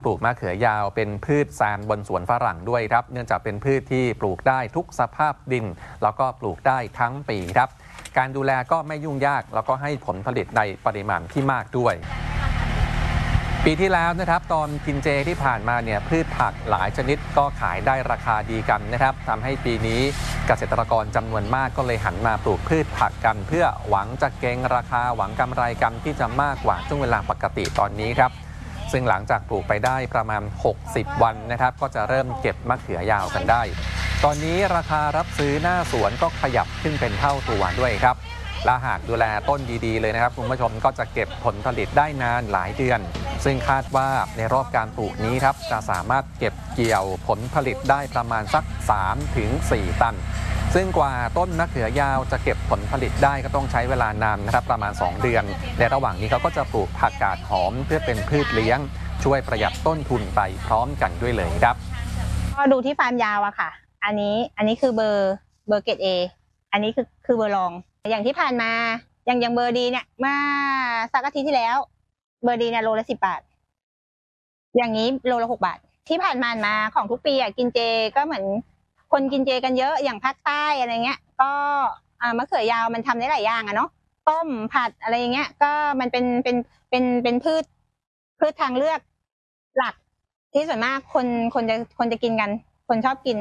ปลูกมะเขือยาวเป็นพืชแซมบนสวนฝรั่งด้วยครับเนื่องจากเป็นพืชที่ปลูกได้ทุกสภาพดินแล้วก็ปลูกได้ทั้งปีครับการดูแลก็ไม่ยุ่งยากแล้วก็ให้ผลผลิตในปริมาณที่มากด้วยปีที่แล้วนะครับตอนกินเจที่ผ่านมาเนี่ยพืชผักหลายชนิดก็ขายได้ราคาดีกันนะครับทำให้ปีนี้เกษตรกรจำนวนมากก็เลยหันมาปลูกพืชผักกันเพื่อหวังจะเก็งราคาหวังกำไรกันที่จะมากกว่าช่วงเวลาปกติตอนนี้ครับซึ่งหลังจากปลูกไปได้ประมาณ60วันนะครับก็จะเริ่มเก็บมะเขือยาวกันได้ตอนนี้ราคารับซื้อหน้าสวนก็ขยับขึ้นเป็นเท่าตัวด้วยครับและหากดูแลต้นดีๆเลยนะครับคุณผู้ชมก็จะเก็บผลผลิตได้นานหลายเดือนซึ่งคาดว่าในรอบการปลูกนี้ครับจะสามารถเก็บเกี่ยวผลผลิตได้ประมาณสัก 3-4 ตันซึ่งกว่าต้นมะเขือยาวจะเก็บผลผลิตได้ก็ต้องใช้เวลานานนะครับประมาณ2 เดือนในระหว่างนี้เขาก็จะปลูกผักกาดหอมเพื่อเป็นพืชเลี้ยงช่วยประหยัดต้นทุนไปพร้อมกันด้วยเลยครับก็ดูที่ฟาร์มยาวอะค่ะอันนี้คือเบอร์เกรด A อันนี้คือเบอร์รองอย่างที่ผ่านมาอย่างเบอร์ดีเนี่ยเมื่อสักอาทิตย์ที่แล้วเบอร์ดีเนี่ยโลละ10 บาทอย่างนี้โลละ6 บาทที่ผ่านมาของทุกปีกินเจก็เหมือนคนกินเจกันเยอะอย่างภาคใต้อะไรเงี้ยก็มะเขือยาวมันทำได้หลายอย่างเนาะต้มผัดอะไรอย่างเงี้ยก็มันเป็นพืชทางเลือกหลักที่ส่วนมากคนจะกินกันคนชอบกิน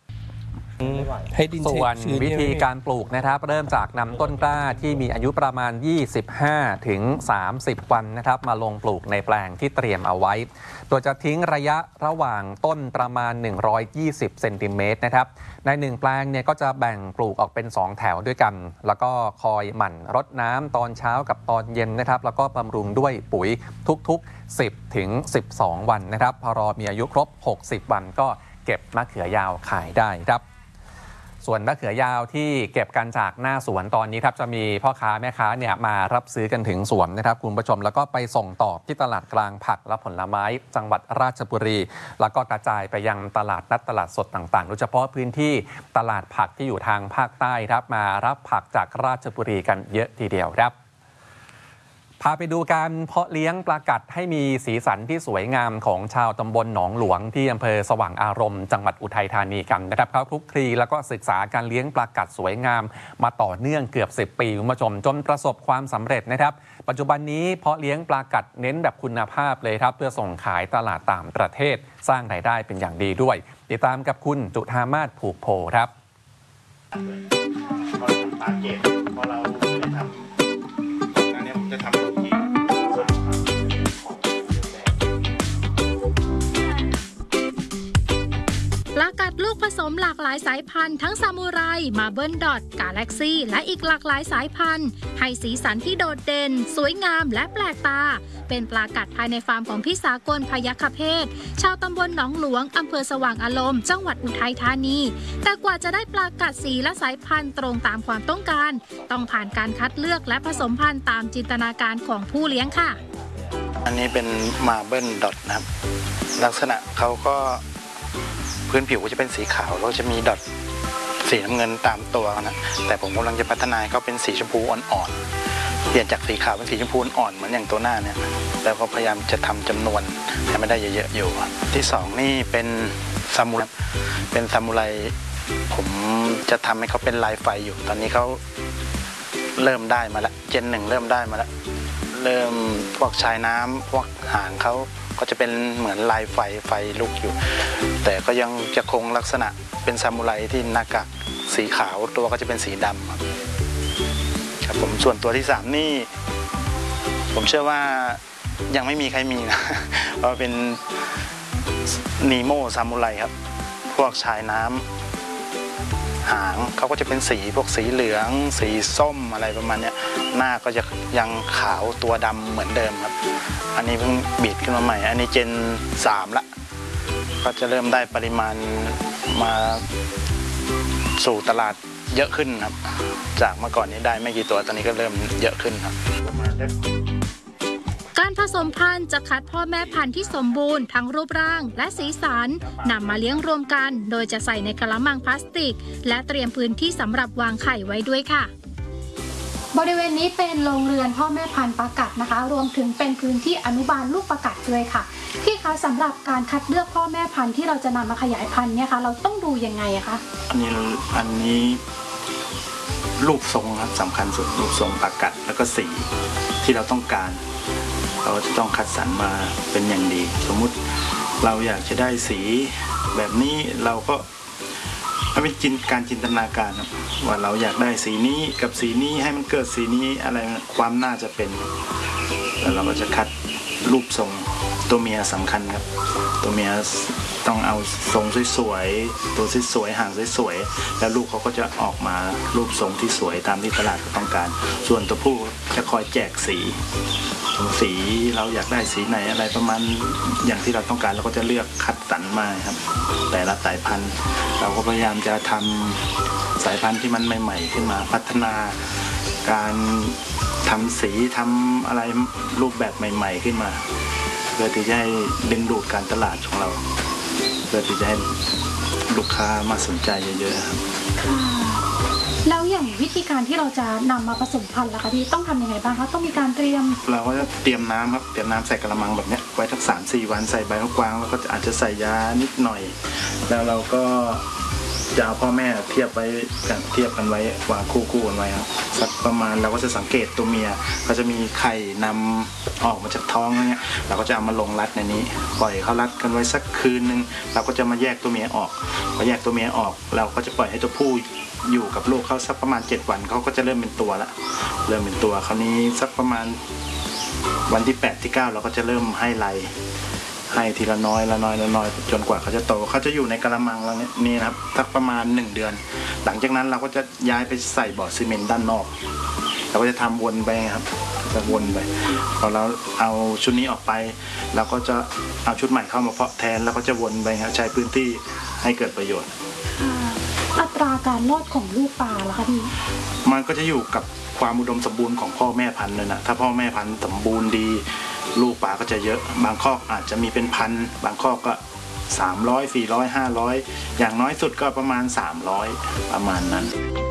ส่วนวิธีการปลูกนะครับเริ่มจากนำต้นกล้าที่มีอายุประมาณ 25-30 วันนะครับมาลงปลูกในแปลงที่เตรียมเอาไว้โดยจะทิ้งระยะระหว่างต้นประมาณ120เซนติเมตรนะครับใน1แปลงเนี่ยก็จะแบ่งปลูกออกเป็น2แถวด้วยกันแล้วก็คอยหมั่นรดน้ำตอนเช้ากับตอนเย็นนะครับแล้วก็บำรุงด้วยปุ๋ยทุกๆ10-12 วันนะครับพอรอมีอายุครบ60วันก็เก็บมะเขือยาวขายได้ครับส่วนมะเขือยาวที่เก็บกันจากหน้าสวนตอนนี้ครับจะมีพ่อค้าแม่ค้าเนี่ยมารับซื้อกันถึงสวนนะครับคุณผู้ชมแล้วก็ไปส่งต่อที่ตลาดกลางผักและผลไม้จังหวัดราชบุรีแล้วก็กระจายไปยังตลาดนัดตลาดสดต่างๆโดยเฉพาะพื้นที่ตลาดผักที่อยู่ทางภาคใต้ครับมารับผักจากราชบุรีกันเยอะทีเดียวครับพาไปดูการเพาะเลี้ยงปลากัดให้มีสีสันที่สวยงามของชาวตำบลหนองหลวงที่อำเภอสว่างอารมณ์จังหวัดอุทัยธานีกันนะครับเขาคลุกคลีแล้วก็ศึกษาการเลี้ยงปลากัดสวยงามมาต่อเนื่องเกือบ10 ปีคุณผู้ชมจนประสบความสำเร็จนะครับปัจจุบันนี้เพาะเลี้ยงปลากัดเน้นแบบคุณภาพเลยครับเพื่อส่งขายตลาดต่างประเทศสร้างรายได้เป็นอย่างดีด้วยติดตามกับคุณจุฑามาศผูกโพครับพอเราทำนั้นเนี่ยผมจะทำตัวที่ปลากัดลูกผสมหลากหลายสายพันธุ์ทั้งซามูไรมาเบิลดอทกาแล็กซี่และอีกหลากหลายสายพันธุ์ให้สีสันที่โดดเด่นสวยงามและแปลกตาเป็นปลากัดภายในฟาร์มของพี่สากลพยัคฆเพศชาวตำบลหนองหลวงอำเภอสว่างอารมณ์จังหวัดอุทัยธานีแต่กว่าจะได้ปลากัดสีและสายพันธุ์ตรงตามความต้องการต้องผ่านการคัดเลือกและผสมพันธุ์ตามจินตนาการของผู้เลี้ยงค่ะอันนี้เป็นมาเบิลดอทนะครับลักษณะเขาก็พื้นผิวก็จะเป็นสีขาวแล้วจะมีดอทสีน้ำเงินตามตัวนะแต่ผมกำลังจะพัฒนาเขาเป็นสีชมพูอ่อนๆเปลี่ยนจากสีขาวเป็นสีชมพูอ่อนเหมือนอย่างตัวหน้าเนี่ยแล้วก็พยายามจะทำจำนวนให้ไม่ได้เยอะๆอยู่ที่2นี่เป็นซามูไรผมจะทำให้เขาเป็นลายไฟอยู่ตอนนี้เขาเริ่มได้มาแล้วเจน 1เริ่มได้มาแล้วเริ่มพวกชายน้ำพวกหางเขาก็จะเป็นเหมือนลายไฟลุกอยู่แต่ก็ยังจะคงลักษณะเป็นซามูไรที่หน้ากากสีขาวตัวก็จะเป็นสีดำครับผมส่วนตัวที่3นี่ผมเชื่อว่ายังไม่มีใครมีนะเพราะเป็นนีโมซามูไรครับพวกชายน้ำหางเขาก็จะเป็นสีพวกสีเหลืองสีส้มอะไรประมาณนี้หน้าก็จะยังขาวตัวดำเหมือนเดิมครับอันนี้เพิ่งบีดขึ้นมาใหม่อันนี้เจน 3ละก็จะเริ่มได้ปริมาณมาสู่ตลาดเยอะขึ้นครับจากเมื่อก่อนนี้ได้ไม่กี่ตัวตอนนี้ก็เริ่มเยอะขึ้นครับการผสมพันธุ์จะคัดพ่อแม่พันธุ์ที่สมบูรณ์ทั้งรูปร่างและสีสันนำมาเลี้ยงรวมกันโดยจะใส่ในกระมังพลาสติกและเตรียมพื้นที่สำหรับวางไข่ไว้ด้วยค่ะบริเวณนี้เป็นโรงเรือนพ่อแม่พันธุ์ปลากัดนะคะรวมถึงเป็นพื้นที่อนุบาลลูกปลากัดด้วยค่ะพี่คะสำหรับการคัดเลือกพ่อแม่พันธุ์ที่เราจะนำมาขยายพันธุ์เนี่ยคะเราต้องดูยังไงอะคะอันนี้รูปทรงครับสำคัญสุดรูปทรงปลากัดแล้วก็สีที่เราต้องการเราจะต้องคัดสรรมาเป็นอย่างดีสมมุติเราอยากจะได้สีแบบนี้เราก็เป็นการจินตนาการครับว่าเราอยากได้สีนี้กับสีนี้ให้มันเกิดสีนี้อะไรความน่าจะเป็นแล้วเราก็จะคัดรูปทรงตัวเมียสำคัญครับตัวเมียต้องเอาทรงสวยๆตัวสวยๆหางสวยๆแล้วลูกเขาก็จะออกมารูปทรงที่สวยตามที่ตลาดต้องการส่วนตัวผู้จะคอยแจกสีเราอยากได้สีไหนอะไรประมาณอย่างที่เราต้องการเราก็จะเลือกคัดสรรมาครับแต่ละสายพันธุ์เราก็พยายามจะทำสายพันธุ์ที่มันใหม่ๆขึ้นมาพัฒนาการทำสีทำอะไรรูปแบบใหม่ๆขึ้นมาเพื่อที่จะให้ดึงดูดการตลาดของเราเพื่อที่จะให้ลูกค้ามาสนใจเยอะๆครับแล้วอย่างวิธีการที่เราจะนำมาผสมพันธุ์ล่ะคะพี่ต้องทำยังไงบ้างคะต้องมีการเตรียมเราก็จะเตรียมน้ำครับเตรียมน้ำใส่กระมังแบบนี้ไว้ทั้ง3-4 วันใส่ใบมะกวางแล้วก็อาจจะใส่ยานิดหน่อยแล้วเราก็จะเอาพ่อแม่เทียบกันไว้วางคู่กันไว้ครับสักประมาณเราก็จะสังเกตตัวเมียก็จะมีไข่นำออกมาจากท้องอะไรเงี้ยเราก็จะเอามาลงรัดในนี้ปล่อยเขารัดกันไว้สักคืนนึงเราก็จะมาแยกตัวเมียออกพอแยกตัวเมียออกเราก็จะปล่อยให้ตัวผู้อยู่กับลูกเขาสักประมาณ7 วันเขาก็จะเริ่มเป็นตัวละเริ่มเป็นตัวคราวนี้สักประมาณวันที่8 ที่ 9เราก็จะเริ่มให้ไล่ให้ทีละน้อยจนกว่าเขาจะโตเขาจะอยู่ในกระมังแล้วนี่นะครับสักประมาณ1 เดือนหลังจากนั้นเราก็จะย้ายไปใส่บ่อซีเมนต์ด้านนอกเราก็จะทำวนไปครับจะวนไปพอเราเอาชุดนี้ออกไปเราก็จะเอาชุดใหม่เข้ามาเพาะแทนแล้วก็จะวนไปครับใช้พื้นที่ให้เกิดประโยชน์อัตราการรอดของลูกปลาล่ะคะพี่มันก็จะอยู่กับความอุดมสมบูรณ์ของพ่อแม่พันธุ์เลยนะถ้าพ่อแม่พันธุ์สมบูรณ์ดีลูกปลาก็จะเยอะบางคอกอาจจะมีเป็นพันบางคอกก็300 400 500อย่างน้อยสุดก็ประมาณ300ประมาณนั้น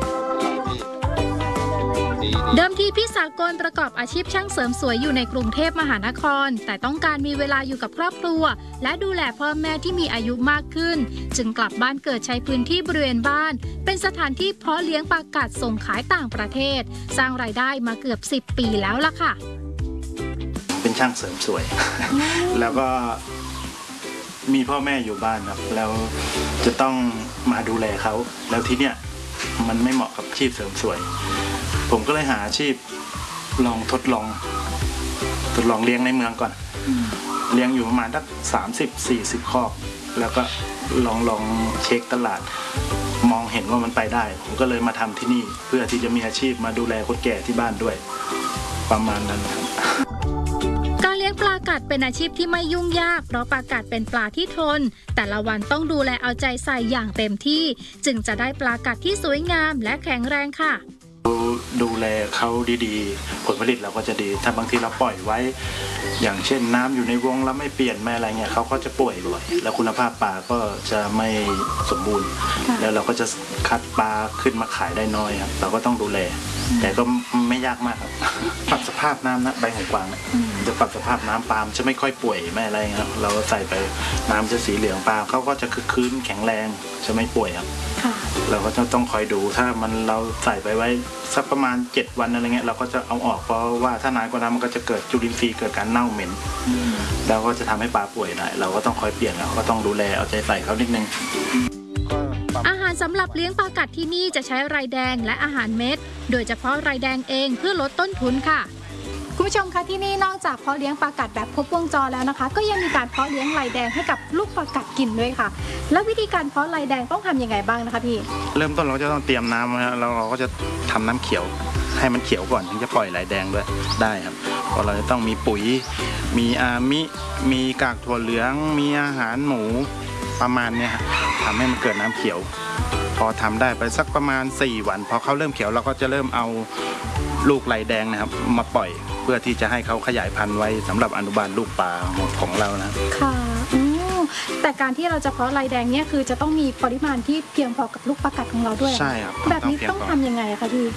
เดิมทีพี่สากลประกอบอาชีพช่างเสริมสวยอยู่ในกรุงเทพมหานครแต่ต้องการมีเวลาอยู่กับครอบครัวและดูแลพ่อแม่ที่มีอายุมากขึ้นจึงกลับบ้านเกิดใช้พื้นที่บริเวณบ้านเป็นสถานที่เพาะเลี้ยงปลากัดส่งขายต่างประเทศสร้างรายได้มาเกือบ10 ปีแล้วล่ะค่ะเป็นช่างเสริมสวย แล้วก็มีพ่อแม่อยู่บ้านครับแล้วจะต้องมาดูแลเขาแล้วทีเนี้ยมันไม่เหมาะกับอาชีพเสริมสวยผมก็เลยหาอาชีพทดลองเลี้ยงในเมืองก่อนเลี้ยงอยู่ประมาณสัก30-40 คอกแล้วก็ลองเช็คตลาดมองเห็นว่ามันไปได้ผมก็เลยมาทำที่นี่เพื่อที่จะมีอาชีพมาดูแลคนแก่ที่บ้านด้วยประมาณนั้นครับการเลี้ยงปลากัดเป็นอาชีพที่ไม่ยุ่งยากเพราะปลากัดเป็นปลาที่ทนแต่ละวันต้องดูแลเอาใจใส่อย่างเต็มที่จึงจะได้ปลากัดที่สวยงามและแข็งแรงค่ะดูแลเขาดีๆผลผลิตเราก็จะดีถ้าบางทีเราปล่อยไว้อย่างเช่นน้ำอยู่ในวงแล้วไม่เปลี่ยนไม่อะไรเงี้ยเขาก็จะป่วยบ่อยแล้วคุณภาพปลาก็จะไม่สมบูรณ์แล้วเราก็จะคัดปลาขึ้นมาขายได้น้อยครับเราก็ต้องดูแลแต่ก็ไม่ยากมากครับปรับสภาพน้ำนะใบหูกวางจะปรับสภาพน้ำปลาจะไม่ค่อยป่วยไม่อะไรครับเราใส่ไปน้ำจะสีเหลืองปลาเขาก็จะคึกคืนแข็งแรงจะไม่ป่วยครับเราก็จะต้องคอยดูถ้าเราใส่ไปไว้สักประมาณ7 วันอะไรเงี้ยเราก็จะเอาออกเพราะว่าถ้านานกว่านั้นมันก็จะเกิดจุลินทรีย์เกิดการเน่าเหม็นแล้วก็จะทำให้ปลาป่วยได้เราก็ต้องคอยเปลี่ยนแล้วก็ต้องดูแลเอาใจใส่เขานิดนึงอาหารสำหรับเลี้ยงปลากัดที่นี่จะใช้ไรแดงและอาหารเม็ดโดยเฉพาะไรแดงเองเพื่อลดต้นทุนค่ะคุณผู้ชมคะที่นี่นอกจากเพาะเลี้ยงปลากัดแบบครบวงจรแล้วนะคะก็ยังมีการเพาะเลี้ยงไรแดงให้กับลูกปลากัดกินด้วยค่ะแล้ววิธีการเพาะไรแดงต้องทำยังไงบ้างนะคะพี่เริ่มต้นเราจะต้องเตรียมน้ำนะเราก็จะทำน้ำเขียวให้มันเขียวก่อนถึงจะปล่อยไรแดงด้วยได้ครับเพราะเราจะต้องมีปุ๋ยมีอามิมีกากถั่วเหลืองมีอาหารหมูประมาณนี้ครับทำให้มันเกิดน้ำเขียวพอทำได้ไปสักประมาณ4 วันพอเขาเริ่มเขียวเราก็จะเริ่มเอาลูกไรแดงนะครับมาปล่อยเพื่อที่จะให้เขาขยายพันธุ์ไว้สำหรับอนุบาลลูกปลาของเรานะค่ะแต่การที่เราจะเพาะไรแดงเนี่ยคือจะต้องมีปริมาณที่เพียงพอกับลูกปลากัดของเราด้วยใช่ครับแบบนี้ต้องทำยังไงคะพี่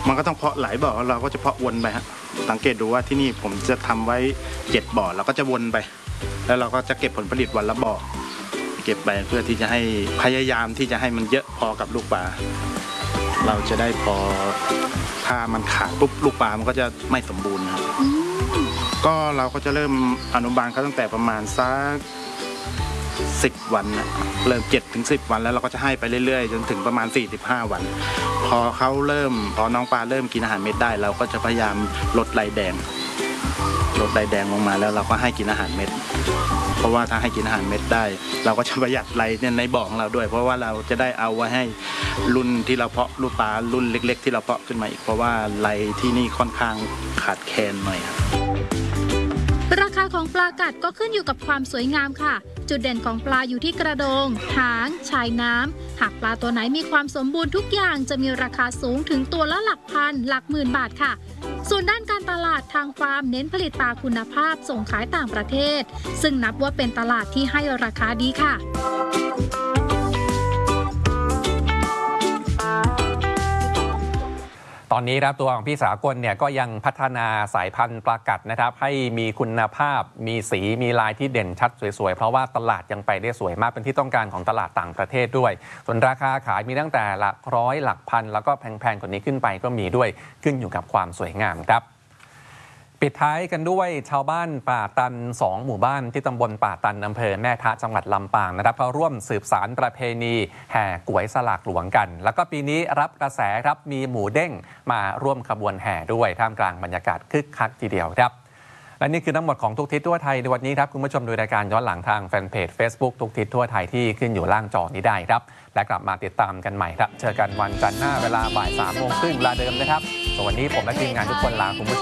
มันก็ต้องเพาะหลายบ่อเราก็จะเพาะวนไปฮะสังเกตดูว่าที่นี่ผมจะทำไว้7บ่อเราก็จะวนไปแล้วเราก็จะเก็บผลผลิตวันละบ่อเก็บไปเพื่อที่จะให้พยายามที่จะให้มันเยอะพอกับลูกปลาเราจะได้พอถ้ามันขาดปุ๊บลูกปลามันก็จะไม่สมบูรณ์นะก็เราก็จะเริ่มอนุบาลเขาตั้งแต่ประมาณสัก10 วันนะเริ่ม7 ถึง 10 วันแล้วเราก็จะให้ไปเรื่อยๆจนถึงประมาณ45 วันพอน้องปลาเริ่มกินอาหารเม็ดได้เราก็จะพยายามลดไรแดงลงมาแล้วเราก็ให้กินอาหารเม็ดเพราะว่าถ้าให้กินอาหารเม็ดได้เราก็จะประหยัดไรในบ่อของเราด้วยเพราะว่าเราจะได้เอาไว้ให้รุ่นที่เราเพาะลูกปลารุ่นเล็กๆที่เราเพาะขึ้นมาอีกเพราะว่าไรที่นี่ค่อนข้างขาดแคลนหน่อยครับราคาของปลากัดก็ขึ้นอยู่กับความสวยงามค่ะจุดเด่นของปลาอยู่ที่กระโดงหางชายน้ำหากปลาตัวไหนมีความสมบูรณ์ทุกอย่างจะมีราคาสูงถึงตัวละหลักพันหลักหมื่นบาทค่ะส่วนด้านการตลาดทางฟาร์มเน้นผลิตปลาคุณภาพส่งขายต่างประเทศซึ่งนับว่าเป็นตลาดที่ให้ราคาดีค่ะตอนนี้ครับตัวของพี่สากลเนี่ยก็ยังพัฒนาสายพันธุ์ปลากัดนะครับให้มีคุณภาพมีสีมีลายที่เด่นชัดสวยๆเพราะว่าตลาดยังไปได้สวยมากเป็นที่ต้องการของตลาดต่างประเทศด้วยส่วนราคาขายมีตั้งแต่หลักร้อยหลักพันแล้วก็แพงๆกว่านี้ขึ้นไปก็มีด้วยขึ้นอยู่กับความสวยงามครับปิดท้ายกันด้วยชาวบ้านป่าตัน2หมู่บ้านที่ตำบลป่าตันอำเภอแม่ทะจังหวัดลำปางนะครับเขาร่วมสืบสานประเพณีแห่ก๋วยสลากหลวงกันแล้วก็ปีนี้รับกระแสครับมีหมูเด้งมาร่วมขบวนแห่ด้วยท่ามกลางบรรยากาศคึกคักทีเดียวครับและนี่คือทั้งหมดของทุกทิศทั่วไทยในวันนี้ครับคุณผู้ชมดูรายการย้อนหลังทางแฟนเพจ Facebook ทุกทิศทั่วไทยที่ขึ้นอยู่ล่างจอนี้ได้ครับและกลับมาติดตามกันใหม่ครับเจอกันวันจันทร์หน้าเวลาบ่าย 3:30 เวลาเดิมนะครับสวัสดีผมและทีมงานทุกคนลาคุณผู้ชม